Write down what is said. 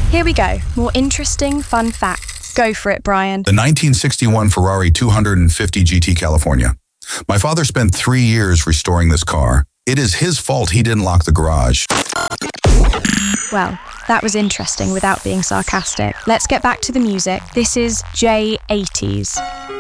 Here we go. More interesting, fun facts. Go for it, Brian. The 1961 Ferrari 250 GT California. My father spent 3 years restoring this car. It is his fault he didn't lock the garage. Well, that was interesting without being sarcastic. Let's get back to the music. This is J80s.